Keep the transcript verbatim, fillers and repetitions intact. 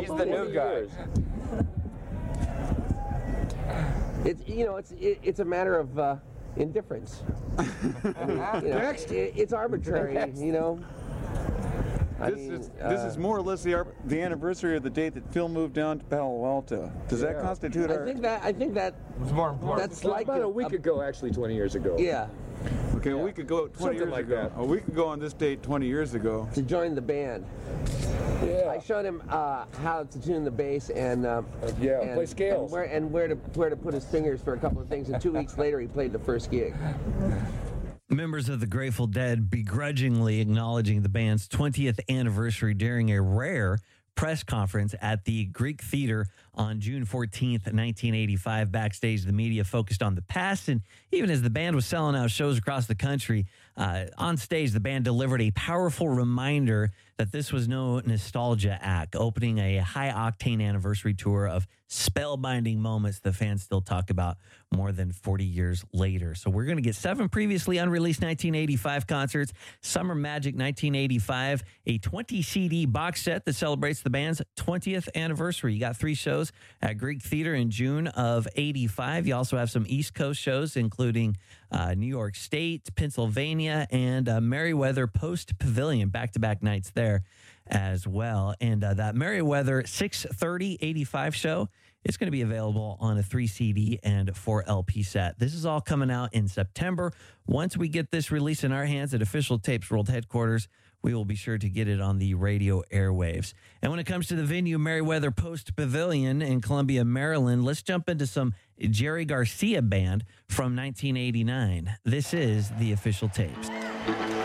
He's the new guy. It's you know it's it, it's a matter of uh, indifference. I mean, you know, Next. it, it's arbitrary, you know. I This mean, is this uh, is more or less the ar- the anniversary of the date that Phil moved down to Palo Alto. Does that Yeah. constitute I our? think that I think that It's more important. that's Well, like about a week ago, actually, twenty years ago. Yeah, Okay, a week ago, twenty Something years like ago. that. A week ago on this date, twenty years ago. to join the band. Yeah. I showed him uh, how to tune the bass and uh, yeah, and, play scales. and where and where to where to put his fingers for a couple of things. And two weeks later, he played the first gig. Members of the Grateful Dead begrudgingly acknowledging the band's twentieth anniversary during a rare press conference at the Greek Theater on June fourteenth, nineteen eighty-five. Backstage, the media focused on the past, and even as the band was selling out shows across the country, uh, on stage, the band delivered a powerful reminder that this was no nostalgia act, opening a high-octane anniversary tour of spellbinding moments the fans still talk about more than forty years later. So we're going to get seven previously unreleased nineteen eighty-five concerts, Summer Magic nineteen eighty-five, a twenty C D box set that celebrates the band's twentieth anniversary. You got three shows at Greek Theater in June of eighty-five. You also have some East Coast shows, including uh, New York State, Pennsylvania, and uh, Merriweather Post Pavilion, back-to-back nights there as well. And uh, that Merriweather six thirty eighty-five show, it's going to be available on a three C D and four L P set. This is all coming out in September. Once we get this release in our hands at Official Tapes World Headquarters, we will be sure to get it on the radio airwaves. And when it comes to the venue, Merriweather Post Pavilion in Columbia, Maryland, let's jump into some Jerry Garcia Band from nineteen eighty-nine. This is the Official Tapes.